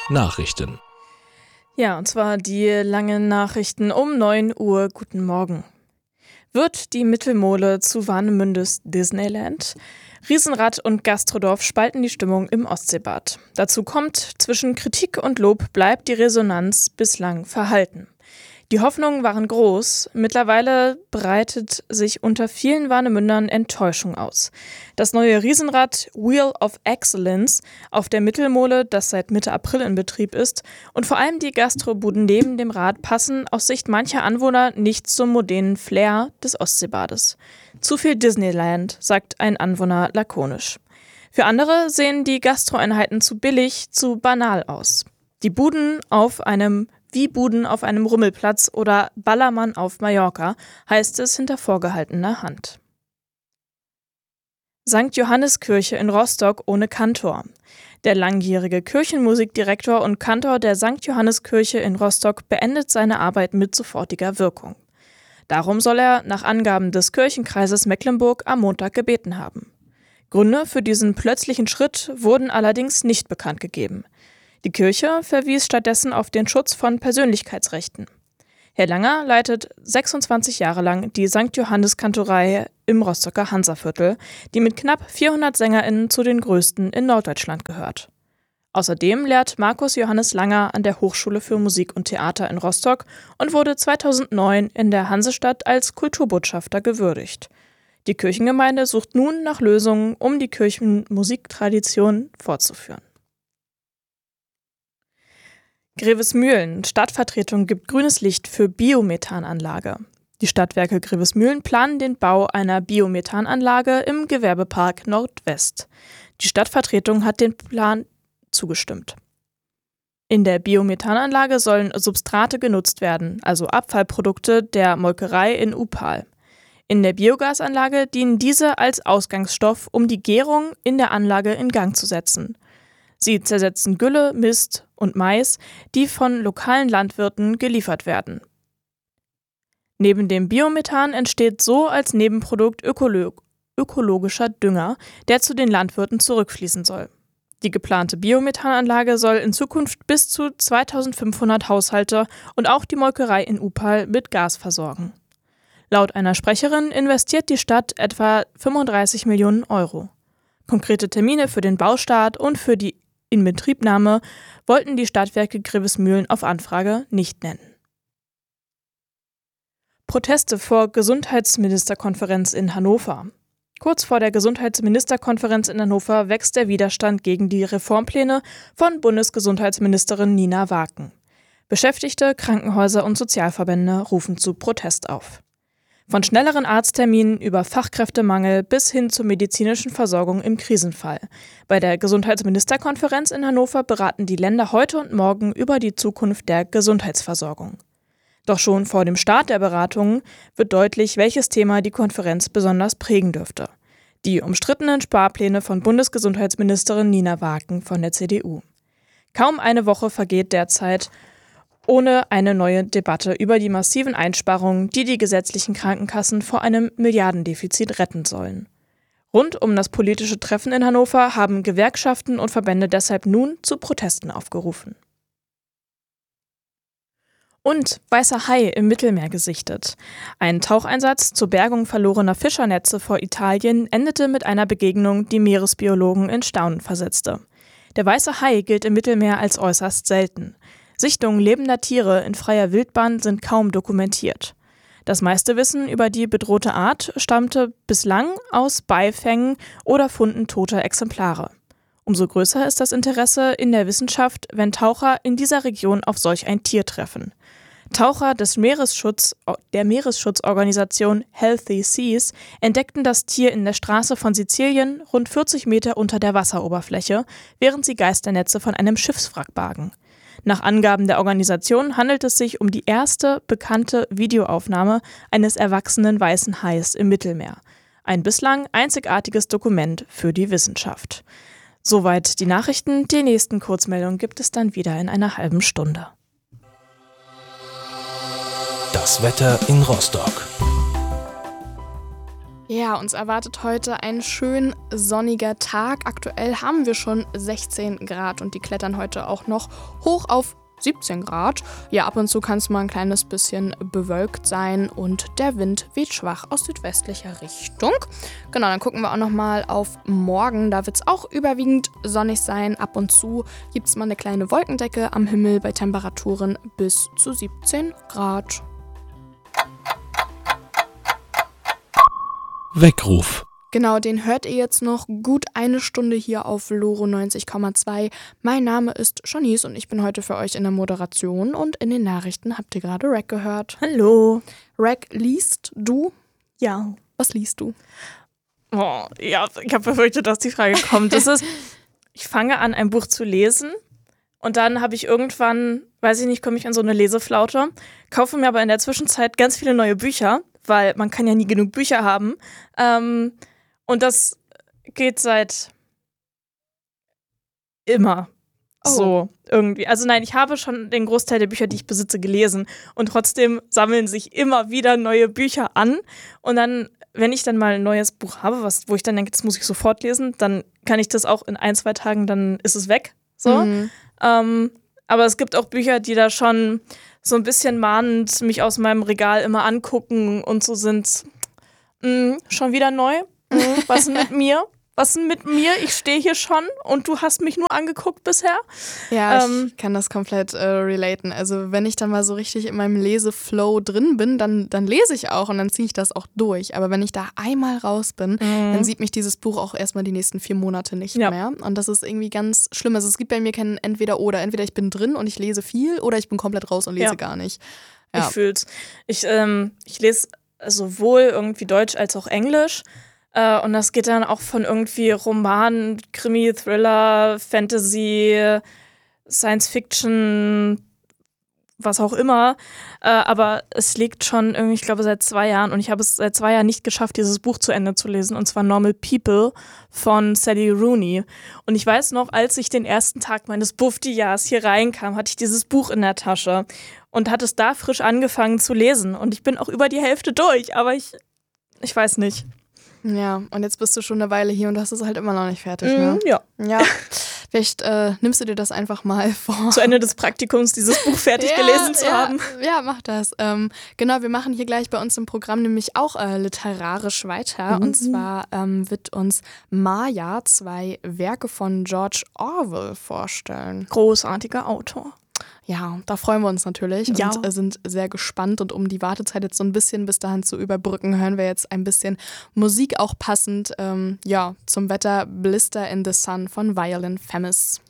Nachrichten. Ja, und zwar die langen Nachrichten um 9 Uhr. Guten Morgen. Wird die Mittelmole zu Warnemündes Disneyland? Riesenrad und Gastrodorf spalten die Stimmung im Ostseebad. Dazu kommt, zwischen Kritik und Lob bleibt die Resonanz bislang verhalten. Die Hoffnungen waren groß, mittlerweile breitet sich unter vielen Warnemündern Enttäuschung aus. Das neue Riesenrad Wheel of Excellence auf der Mittelmole, das seit Mitte April in Betrieb ist, und vor allem die Gastrobuden neben dem Rad passen aus Sicht mancher Anwohner nicht zum modernen Flair des Ostseebades. Zu viel Disneyland, sagt ein Anwohner lakonisch. Für andere sehen die Gastroeinheiten zu billig, zu banal aus. Die Buden auf einem Rummelplatz oder Ballermann auf Mallorca, heißt es hinter vorgehaltener Hand. St. Johanniskirche in Rostock ohne Kantor. Der langjährige Kirchenmusikdirektor und Kantor der St. Johanniskirche in Rostock beendet seine Arbeit mit sofortiger Wirkung. Darum soll er nach Angaben des Kirchenkreises Mecklenburg am Montag gebeten haben. Gründe für diesen plötzlichen Schritt wurden allerdings nicht bekannt gegeben. Die Kirche verwies stattdessen auf den Schutz von Persönlichkeitsrechten. Herr Langer leitet 26 Jahre lang die St. Johannis-Kantorei im Rostocker Hansaviertel, die mit knapp 400 SängerInnen zu den größten in Norddeutschland gehört. Außerdem lehrt Markus Johannes Langer an der Hochschule für Musik und Theater in Rostock und wurde 2009 in der Hansestadt als Kulturbotschafter gewürdigt. Die Kirchengemeinde sucht nun nach Lösungen, um die Kirchenmusiktradition fortzuführen. Grevesmühlen. Stadtvertretung gibt grünes Licht für Biomethananlage. Die Stadtwerke Grevesmühlen planen den Bau einer Biomethananlage im Gewerbepark Nordwest. Die Stadtvertretung hat den Plan zugestimmt. In der Biomethananlage sollen Substrate genutzt werden, also Abfallprodukte der Molkerei in Upal. In der Biogasanlage dienen diese als Ausgangsstoff, um die Gärung in der Anlage in Gang zu setzen. Sie zersetzen Gülle, Mist und Mais, die von lokalen Landwirten geliefert werden. Neben dem Biomethan entsteht so als Nebenprodukt ökologischer Dünger, der zu den Landwirten zurückfließen soll. Die geplante Biomethananlage soll in Zukunft bis zu 2500 Haushalte und auch die Molkerei in Upal mit Gas versorgen. Laut einer Sprecherin investiert die Stadt etwa 35 Millionen Euro. Konkrete Termine für den Baustart und für die Inbetriebnahme wollten die Stadtwerke Grevesmühlen auf Anfrage nicht nennen. Proteste vor Gesundheitsministerkonferenz in Hannover. Kurz vor der Gesundheitsministerkonferenz in Hannover wächst der Widerstand gegen die Reformpläne von Bundesgesundheitsministerin Nina Waken. Beschäftigte, Krankenhäuser und Sozialverbände rufen zu Protest auf. Von schnelleren Arztterminen über Fachkräftemangel bis hin zur medizinischen Versorgung im Krisenfall. Bei der Gesundheitsministerkonferenz in Hannover beraten die Länder heute und morgen über die Zukunft der Gesundheitsversorgung. Doch schon vor dem Start der Beratungen wird deutlich, welches Thema die Konferenz besonders prägen dürfte. Die umstrittenen Sparpläne von Bundesgesundheitsministerin Nina Waken von der CDU. Kaum eine Woche vergeht derzeit ohne eine neue Debatte über die massiven Einsparungen, die die gesetzlichen Krankenkassen vor einem Milliardendefizit retten sollen. Rund um das politische Treffen in Hannover haben Gewerkschaften und Verbände deshalb nun zu Protesten aufgerufen. Und weißer Hai im Mittelmeer gesichtet. Ein Taucheinsatz zur Bergung verlorener Fischernetze vor Italien endete mit einer Begegnung, die Meeresbiologen in Staunen versetzte. Der weiße Hai gilt im Mittelmeer als äußerst selten. Sichtungen lebender Tiere in freier Wildbahn sind kaum dokumentiert. Das meiste Wissen über die bedrohte Art stammte bislang aus Beifängen oder Funden toter Exemplare. Umso größer ist das Interesse in der Wissenschaft, wenn Taucher in dieser Region auf solch ein Tier treffen. Taucher der Meeresschutzorganisation Healthy Seas entdeckten das Tier in der Straße von Sizilien rund 40 Meter unter der Wasseroberfläche, während sie Geisternetze von einem Schiffswrack bargen. Nach Angaben der Organisation handelt es sich um die erste bekannte Videoaufnahme eines erwachsenen weißen Hais im Mittelmeer. Ein bislang einzigartiges Dokument für die Wissenschaft. Soweit die Nachrichten. Die nächsten Kurzmeldungen gibt es dann wieder in einer halben Stunde. Das Wetter in Rostock. Ja, uns erwartet heute ein schön sonniger Tag. Aktuell haben wir schon 16 Grad und die klettern heute auch noch hoch auf 17 Grad. Ja, ab und zu kann es mal ein kleines bisschen bewölkt sein und der Wind weht schwach aus südwestlicher Richtung. Genau, dann gucken wir auch nochmal auf morgen. Da wird es auch überwiegend sonnig sein. Ab und zu gibt es mal eine kleine Wolkendecke am Himmel bei Temperaturen bis zu 17 Grad. Weckruf. Genau, den hört ihr jetzt noch gut eine Stunde hier auf Loro 90,2. Mein Name ist Shanice und ich bin heute für euch in der Moderation und in den Nachrichten habt ihr gerade Rack gehört. Hallo. Rack, liest du? Ja. Was liest du? Oh, ja, ich habe befürchtet, dass die Frage kommt. Ich fange an, ein Buch zu lesen und dann habe ich irgendwann, weiß ich nicht, komme ich an so eine Leseflaute, kaufe mir aber in der Zwischenzeit ganz viele neue Bücher, weil man kann ja nie genug Bücher haben. Und das geht seit immer so irgendwie. Also nein, ich habe schon den Großteil der Bücher, die ich besitze, gelesen. Und trotzdem sammeln sich immer wieder neue Bücher an. Und dann, wenn ich dann mal ein neues Buch habe, wo ich dann denke, das muss ich sofort lesen, dann kann ich das auch in 1-2 Tagen, dann ist es weg. So. Mhm. Aber es gibt auch Bücher, die da schon so ein bisschen mahnend mich aus meinem Regal immer angucken und so sind, schon wieder neu? Was denn mit mir? Was denn mit mir? Ich stehe hier schon und du hast mich nur angeguckt bisher. Ja, ich kann das komplett relaten. Also wenn ich dann mal so richtig in meinem Leseflow drin bin, dann lese ich auch und dann ziehe ich das auch durch. Aber wenn ich da einmal raus bin, dann sieht mich dieses Buch auch erstmal die nächsten 4 Monate nicht mehr. Und das ist irgendwie ganz schlimm. Also es gibt bei mir kein Entweder-oder. Entweder ich bin drin und ich lese viel oder ich bin komplett raus und lese gar nicht. Ja. Ich fühl's. Ich lese sowohl irgendwie Deutsch als auch Englisch. Und das geht dann auch von irgendwie Roman, Krimi, Thriller, Fantasy, Science Fiction, was auch immer. Aber es liegt schon irgendwie, ich glaube, seit 2 Jahren. Und ich habe es seit 2 Jahren nicht geschafft, dieses Buch zu Ende zu lesen. Und zwar Normal People von Sally Rooney. Und ich weiß noch, als ich den ersten Tag meines Bufti-Jahres hier reinkam, hatte ich dieses Buch in der Tasche. Und hatte es da frisch angefangen zu lesen. Und ich bin auch über die Hälfte durch. Aber ich weiß nicht. Ja, und jetzt bist du schon eine Weile hier und hast es halt immer noch nicht fertig, ne? Ja. Vielleicht nimmst du dir das einfach mal vor. Zu Ende des Praktikums dieses Buch fertig gelesen zu haben. Ja, mach das. Genau, wir machen hier gleich bei uns im Programm nämlich auch literarisch weiter. Und zwar wird uns Maya 2 Werke von George Orwell vorstellen. Großartiger Autor. Ja, da freuen wir uns natürlich und sind sehr gespannt. Und um die Wartezeit jetzt so ein bisschen bis dahin zu überbrücken, hören wir jetzt ein bisschen Musik auch passend zum Wetter Blister in the Sun von Violent Femmes.